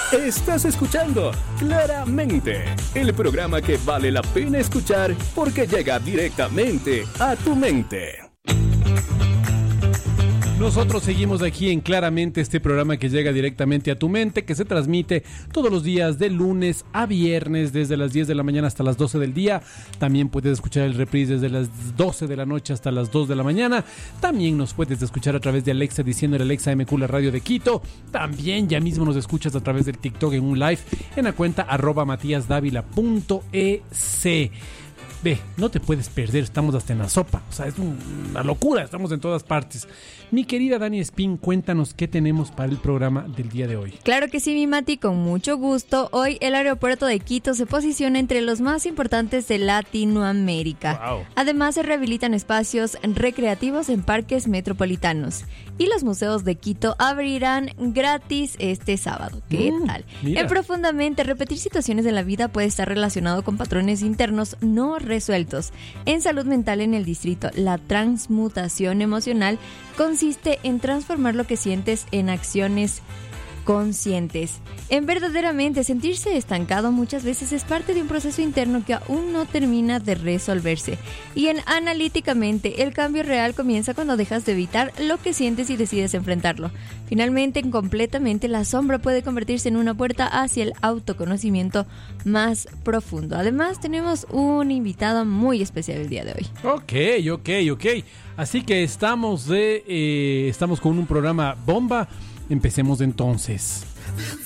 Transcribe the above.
Estás escuchando Claramente, el programa que vale la pena escuchar porque llega directamente a tu mente. Nosotros seguimos aquí en Claramente, este programa que llega directamente a tu mente, que se transmite todos los días de lunes a viernes desde las 10 de la mañana hasta las 12 del día. También puedes escuchar el reprise desde las 12 de la noche hasta las 2 de la mañana. También nos puedes escuchar a través de Alexa diciéndole Alexa MQ la radio de Quito. También ya mismo nos escuchas a través del TikTok en un live en la cuenta @matiasdavila.es. Ve, no te puedes perder, estamos hasta en la sopa, o sea, es una locura, estamos en todas partes. Mi querida Dani Espín, cuéntanos qué tenemos para el programa del día de hoy. Claro que sí, mi Mati, con mucho gusto. Hoy el aeropuerto de Quito se posiciona entre los más importantes de Latinoamérica. Wow. Además, se rehabilitan espacios recreativos en parques metropolitanos. Y los museos de Quito abrirán gratis este sábado. ¿Qué tal? Mira. En Profundamente, repetir situaciones de la vida puede estar relacionado con patrones internos no resueltos. En salud mental en el distrito, la transmutación emocional consiste en transformar lo que sientes en acciones conscientes. En verdaderamente sentirse estancado muchas veces es parte de un proceso interno que aún no termina de resolverse. Y en analíticamente, el cambio real comienza cuando dejas de evitar lo que sientes y decides enfrentarlo. Finalmente, en completamente, la sombra puede convertirse en una puerta hacia el autoconocimiento más profundo. Además, tenemos un invitado muy especial el día de hoy. Ok. Así que estamos con un programa bomba. Empecemos entonces.